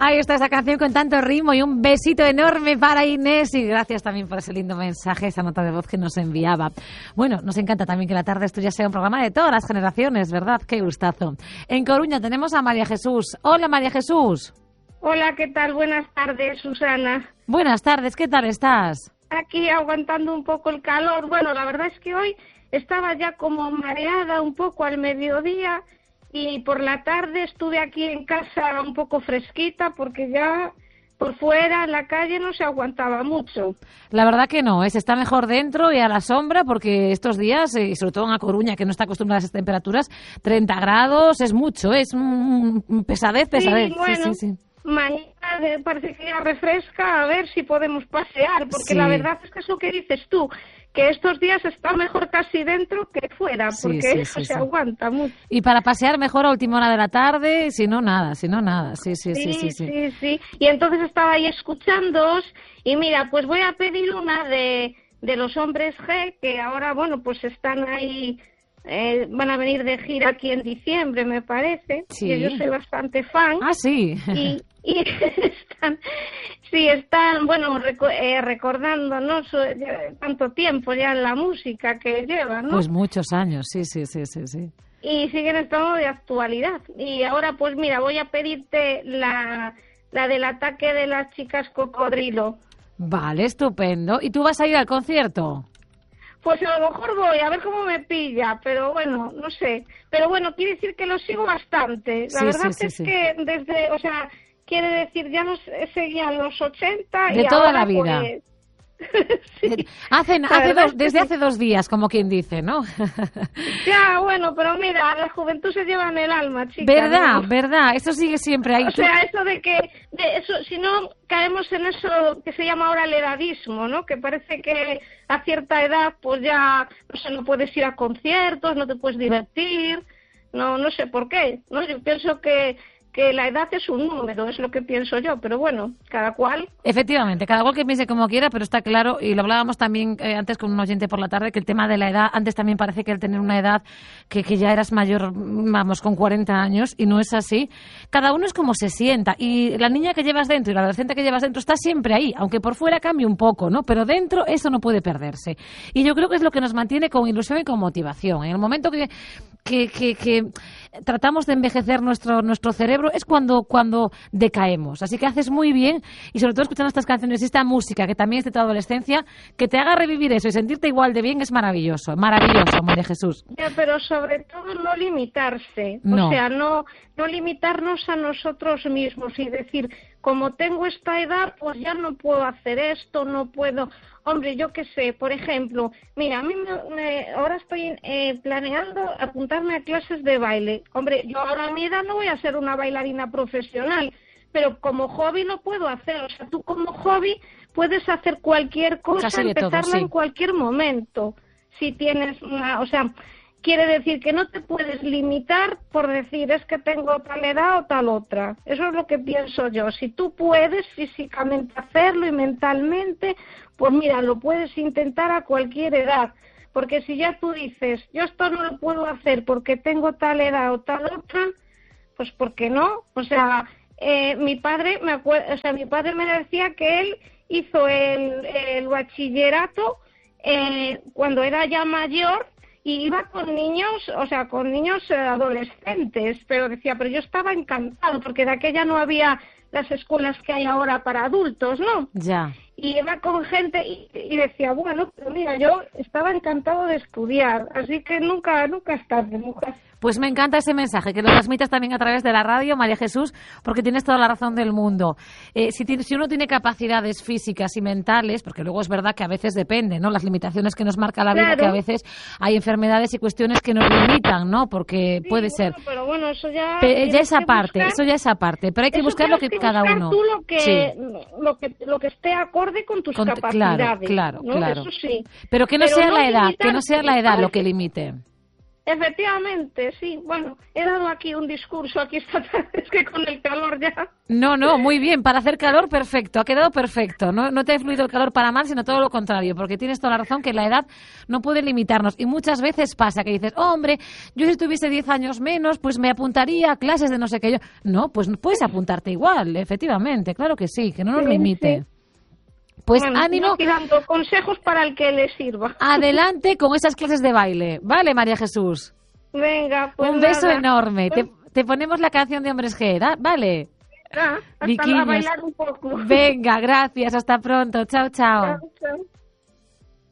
Ahí está esa canción con tanto ritmo y un besito enorme para Inés y gracias también por ese lindo mensaje, esa nota de voz que nos enviaba. Bueno, nos encanta también que la tarde esto ya sea un programa de todas las generaciones, ¿verdad? Qué gustazo. En Coruña tenemos a María Jesús. Hola, María Jesús. Hola, ¿qué tal? Buenas tardes, Susana. Buenas tardes, ¿qué tal estás? Aquí aguantando un poco el calor. Bueno, la verdad es que hoy estaba ya como mareada un poco al mediodía y por la tarde estuve aquí en casa un poco fresquita porque ya por fuera en la calle no se aguantaba mucho. La verdad que no, se está mejor dentro y a la sombra porque estos días, y sobre todo en A Coruña, que no está acostumbrada a esas temperaturas, 30 grados es mucho, es pesadez. Sí, bueno, sí. Mañana parece que ya refresca, a ver si podemos pasear, porque sí. La verdad es que eso que dices tú, que estos días está mejor casi dentro que fuera, porque eso se aguanta mucho. Y para pasear mejor a última hora de la tarde, si no nada. Sí. Y entonces estaba ahí escuchándoos y mira, pues voy a pedir una de los Hombres G, que ahora, bueno, pues están ahí, van a venir de gira aquí en diciembre, me parece. Sí. Y yo soy bastante fan. Ah, sí. Y están, bueno, recordando, ¿no? Tanto tiempo ya en la música que llevan, ¿no? Pues muchos años, sí. Y siguen estando de actualidad. Y ahora, pues mira, voy a pedirte la del Ataque de las Chicas Cocodrilo. Vale, estupendo. ¿Y tú vas a ir al concierto? Pues a lo mejor voy, a ver cómo me pilla, pero bueno, no sé. Pero bueno, quiere decir que lo sigo bastante. La verdad es que desde, o sea, quiere decir, ya nos seguían los 80 de y toda ahora, la vida. Pues, sí. Desde hace 2 días, como quien dice, ¿no? Ya, bueno, pero mira, la juventud se lleva en el alma, chica. ¿Verdad? Eso sigue siempre ahí. O sea, eso de eso, si no caemos en eso que se llama ahora el edadismo, ¿no? Que parece que a cierta edad, pues ya, no puedes ir a conciertos, no te puedes divertir, no sé por qué, ¿no? Yo pienso que la edad es un número, es lo que pienso yo, pero bueno, cada cual. Efectivamente, cada cual que piense como quiera, pero está claro, y lo hablábamos también antes con un oyente por la tarde, que el tema de la edad, antes también parece que el tener una edad que ya eras mayor, vamos, con 40 años, y no es así. Cada uno es como se sienta, y la niña que llevas dentro y la adolescente que llevas dentro está siempre ahí, aunque por fuera cambie un poco, ¿no? Pero dentro eso no puede perderse. Y yo creo que es lo que nos mantiene con ilusión y con motivación. En el momento que tratamos de envejecer nuestro cerebro es cuando decaemos. Así que haces muy bien, y sobre todo escuchando estas canciones y esta música que también es de tu adolescencia, que te haga revivir eso y sentirte igual de bien es maravilloso, María Jesús. Ya, pero sobre todo no limitarse, no. O sea, no limitarnos a nosotros mismos y decir, como tengo esta edad, pues ya no puedo hacer esto, no puedo. Hombre, yo qué sé, por ejemplo, mira, a mí ahora estoy planeando apuntarme a clases de baile. Hombre, yo ahora a mi edad no voy a ser una bailarina profesional, pero como hobby lo puedo hacer. O sea, tú como hobby puedes hacer cualquier cosa, empezarla todo, sí, en cualquier momento. Si tienes o sea, quiere decir que no te puedes limitar por decir es que tengo tal edad o tal otra. Eso es lo que pienso yo. Si tú puedes físicamente hacerlo y mentalmente, pues mira, lo puedes intentar a cualquier edad. Porque si ya tú dices, yo esto no lo puedo hacer porque tengo tal edad o tal otra, pues ¿por qué no? O sea, mi padre me decía que él hizo el bachillerato cuando era ya mayor y iba con niños, o sea, con niños adolescentes, pero decía, pero yo estaba encantado porque de aquella no había las escuelas que hay ahora para adultos, ¿no? Ya. Y iba con gente y decía, bueno, pero mira, yo estaba encantado de estudiar, así que nunca es tarde, mujer. Pues me encanta ese mensaje, que lo transmitas también a través de la radio, María Jesús, porque tienes toda la razón del mundo. Si uno tiene capacidades físicas y mentales, porque luego es verdad que a veces depende, ¿no? Las limitaciones que nos marca la vida, claro, que a veces hay enfermedades y cuestiones que nos limitan, ¿no? Porque sí, puede ser. Pero bueno, eso ya es aparte, pero hay que buscar lo que cada uno. Tú lo que esté acorde con tus capacidades. Claro. Eso sí. Pero que no sea la edad, que no sea la edad lo que limite. Efectivamente, sí. Bueno, he dado aquí un discurso aquí esta tarde, es que con el calor ya... No, muy bien. Para hacer calor, perfecto. Ha quedado perfecto. No te ha influido el calor para mal, sino todo lo contrario, porque tienes toda la razón que la edad no puede limitarnos. Y muchas veces pasa que dices, hombre, yo si tuviese 10 años menos, pues me apuntaría a clases de no sé qué yo. No, pues puedes apuntarte igual, efectivamente. Claro que sí, que no nos limite. Sí. Pues bueno, ánimo. Estoy dando consejos para el que le sirva. Adelante con esas clases de baile. Vale, María Jesús. Venga, pues Un beso nada. enorme. Te ponemos la canción de Hombres G, ¿vale? Hasta Viquiños. a bailar un poco. Venga, gracias. Hasta pronto. Chao, chao. Chao, chao.